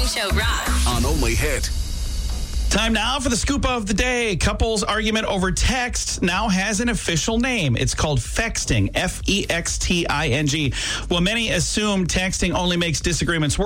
Show rocks. On Only Hit. Time now for the scoop of the day. Couples argument over text now has an official name. It's called fexting, F-E-X-T-I-N-G. Well, many assume texting only makes disagreements worse.